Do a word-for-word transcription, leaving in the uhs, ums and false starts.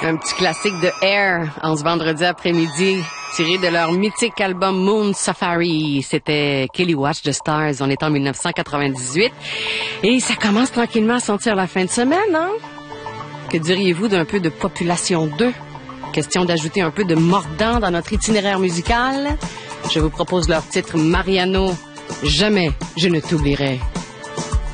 Un petit classique de Air en ce vendredi après-midi, tiré de leur mythique album Moon Safari. C'était Kelly Watch the Stars. On est en dix-neuf cent quatre-vingt-dix-huit. Et ça commence tranquillement à sentir la fin de semaine, hein? Que diriez-vous d'un peu de Population deux? Question d'ajouter un peu de mordant dans notre itinéraire musical. Je vous propose leur titre Mariano. Jamais je ne t'oublierai.